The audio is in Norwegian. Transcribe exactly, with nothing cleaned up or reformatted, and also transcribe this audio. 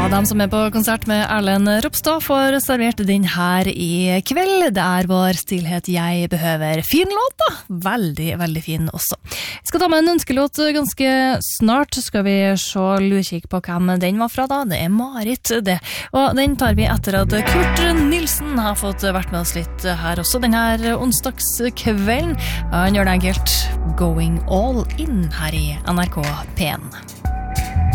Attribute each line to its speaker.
Speaker 1: de som er på konsert med Erlend Ropstad får servert den her i kveld. Det er vår stillhet jeg behøver. Fin låt da, veldig, veldig fin også. Vi skal ta med en ønskelåt ganske snart. Skal vi se lurkikk på hvem den var fra da? Det er Marit det. Og den tar vi etter at Kurt Nilsen har fått vært med oss litt her også. Den her onsdagskvelden. Han gjør det enkelt Going All In her i N R K P en.